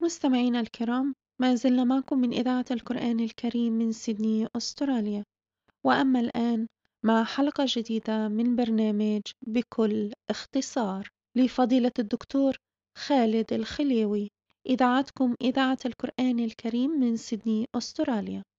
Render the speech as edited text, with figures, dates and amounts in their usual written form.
مستمعينا الكرام، ما زلنا معكم من إذاعة القرآن الكريم من سيدني أستراليا. وأما الآن مع حلقة جديدة من برنامج بكل اختصار لفضيلة الدكتور خالد الخليوي، إذاعتكم إذاعة القرآن الكريم من سيدني أستراليا.